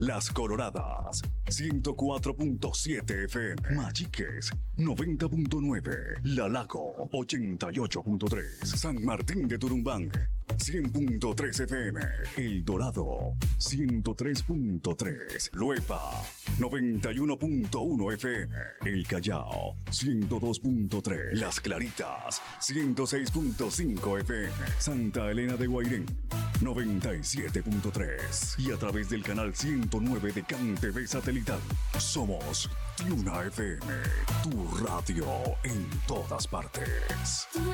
Las Coloradas, 104.7 FM. Machiques, 90.9. La Lago, 88.3. San Martín de Turumbán, 100.3 FM. El Dorado, 103.3. Luepa, 91.1 FM. El Callao, 102.3. Las Claritas, 106.5 FM. Santa Elena de Guairén, 97.3. Y a través del canal 109 de CanTV satelital. Somos Tiuna FM, tu radio en todas partes.